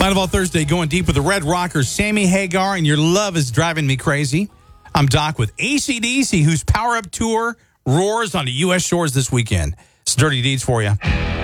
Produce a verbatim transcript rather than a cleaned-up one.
Carnival Thursday, going deep with the Red Rockers, Sammy Hagar, and Your Love is Driving Me Crazy. I'm Doc with A C D C, whose Power Up Tour roars onto U S shores this weekend. It's Dirty Deeds for you.